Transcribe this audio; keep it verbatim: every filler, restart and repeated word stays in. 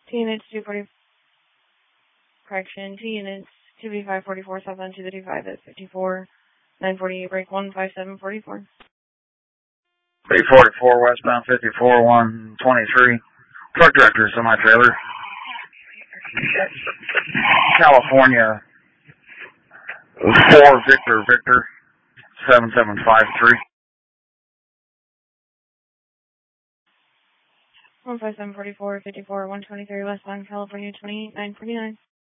T units two forty, correction, T units two B five forty-four southbound to the two five at fifty-four nine forty-eight, break one five seven forty-four. three forty-four westbound fifty-four one twenty-three. Truck director, semi-trailer. California four Victor Victor seven seven five three. one five seven forty-four, fifty-four one twenty-three westbound California twenty-eight nine forty-nine.